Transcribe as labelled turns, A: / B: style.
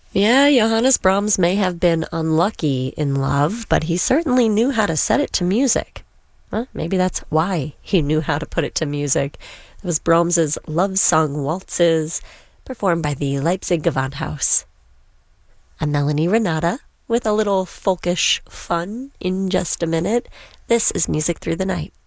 A: Yeah, Johannes Brahms may have been unlucky in love, but he certainly knew how to set it to music. Well, maybe that's why he knew how to put it to music. It was Brahms's love song waltzes, performed by the Leipzig Gewandhaus. I'm Melanie Renata, with a little folkish fun in just a minute. This is Music Through the Night.